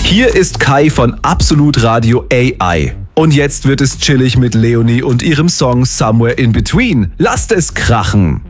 Hier ist Kai von Absolut Radio AI. Und jetzt wird es chillig mit Leonie und ihrem Song Somewhere in Between. Lasst es krachen!